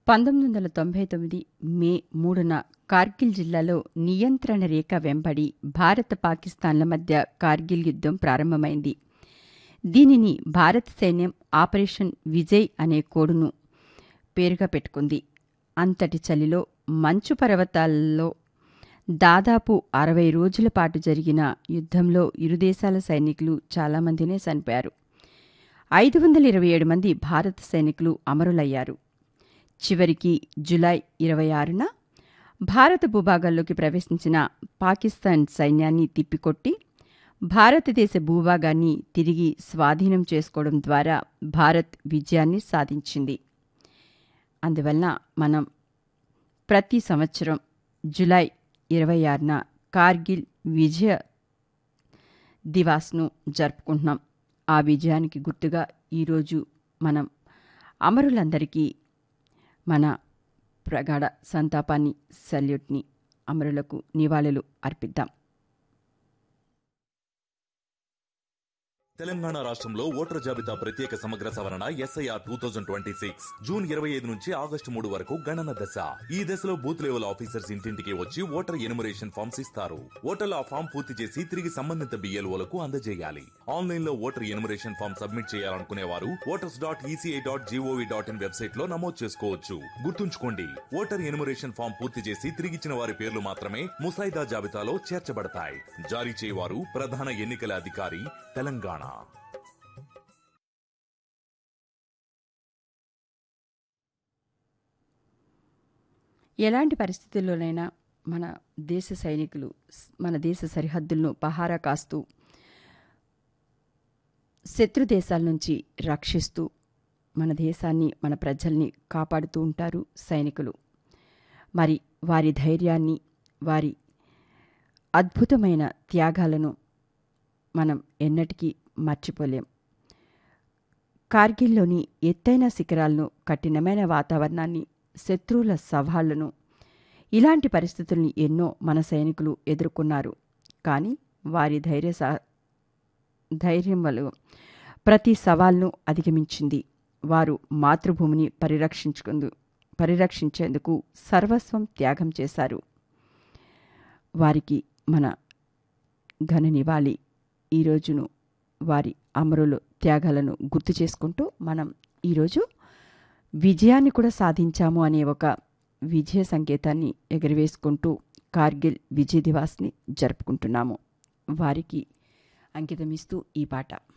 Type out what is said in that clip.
1999 మే 3న కార్గిల్ జిల్లాలో నియంత్రణ రేఖ వెంబడి భారత పాకిస్తాన్ల మధ్య కార్గిల్ యుద్ధం ప్రారంభమైంది. దీనిని భారత సైన్యం ఆపరేషన్ విజయ్ అనే కోడును పేరుగా పెట్టుకుంది. అంతటి చలిలో మంచు పర్వతాల్లో దాదాపు 60 రోజుల పాటు జరిగిన యుద్ధంలో ఇరు దేశాల సైనికులు చాలామందినే చనిపోయారు. 527 మంది భారత సైనికులు అమరులయ్యారు. చివరికి జులై 26న భారత భూభాగాల్లోకి ప్రవేశించిన పాకిస్తాన్ సైన్యాన్ని తిప్పికొట్టి భారతదేశ భూభాగాన్ని తిరిగి స్వాధీనం చేసుకోవడం ద్వారా భారత్ విజయాన్ని సాధించింది. అందువలన మనం ప్రతి సంవత్సరం జులై 26న కార్గిల్ విజయ దివాస్ను జరుపుకుంటున్నాం. ఆ విజయానికి గుర్తుగా ఈరోజు మనం అమరులందరికీ మన ప్రగాఢ సంతాపాన్ని, సల్యూట్ని, అమరులకు నివాళులు అర్పిద్దాం. తెలంగాణ రాష్ట్రంలో ఓటర్ జాబితా ప్రత్యేక సమగ్ర సవరణ SIR 2026 జూన్ 25 నుంచి ఆగస్టు 3 వరకు గణన దశ. ఈ దశలో బూత్ లెవెల్ ఆఫీసర్స్ ఇంటింటికి వచ్చి ఓటర్ ఎన్యుమరేషన్ ఫామ్స్ ఇస్తారు. ఓటర్లు ఆ ఫామ్ పూర్తి చేసి తిరిగి సంబంధిత BLOలకు అందజేయాలి. ఆన్లైన్ లో ఓటర్ ఎన్యుమరేషన్ ఫామ్ సబ్మిట్ చేయాలనుకునే వారు voters.eci.gov.in వెబ్సైట్ లో నమోదు చేసుకోవచ్చు. గుర్తుంచుకోండి, ఓటర్ ఎన్యుమరేషన్ ఫామ్ పూర్తి చేసి తిరిగిచ్చిన వారి పేర్లు మాత్రమే ముసాయిదా జాబితాలో చేర్చబడతాయి. జారీ చేయవారు ప్రధాన ఎన్నికల అధికారి, తెలంగాణ. ఎలాంటి పరిస్థితుల్లోనైనా మన దేశ సైనికులు మన దేశ సరిహద్దులను పహారా కాస్తూ శత్రు దేశాల నుంచి రక్షిస్తూ మన దేశాన్ని, మన ప్రజల్ని కాపాడుతూ ఉంటారు సైనికులు. మరి వారి ధైర్యాన్ని, వారి అద్భుతమైన త్యాగాలను మనం ఎన్నటికీ మర్చిపోలేం. కార్గిల్లోని ఎత్తైన శిఖరాలను, కఠినమైన వాతావరణాన్ని, శత్రువుల సవాళ్లను, ఇలాంటి పరిస్థితుల్ని ఎన్నో మన సైనికులు ఎదుర్కొన్నారు. కానీ వారి ధైర్యం వల్ల ప్రతి సవాల్ను అధిగమించింది. వారు మాతృభూమిని పరిరక్షించేందుకు సర్వస్వం త్యాగం చేశారు. వారికి మన ఘన నివాళి. ఈ రోజును వారి అమరుల త్యాగాలను గుర్తు చేసుకుంటూ మనం ఈరోజు విజయాన్ని కూడా సాధించాము అనే ఒక విజయ సంకేతాన్ని ఎగరవేసుకుంటూ కార్గిల్ విజయ్ దివాస్ని జరుపుకుంటున్నాము. వారికి అంకితమిస్తూ ఈ పాట.